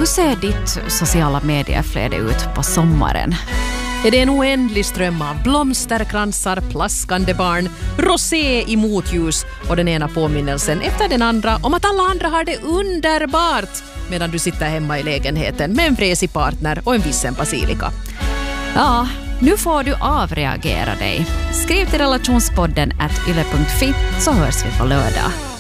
Hur ser ditt sociala medieflöde ut på sommaren? Är det en oändlig ström av blomsterkransar, plaskande barn, rosé i motljus och den ena påminnelsen efter den andra om att alla andra har det underbart medan du sitter hemma i lägenheten med en vresig partner och en vissen basilika? Ja, nu får du avreagera dig. Skriv till relationspodden @yle.fi så hörs vi på lördag.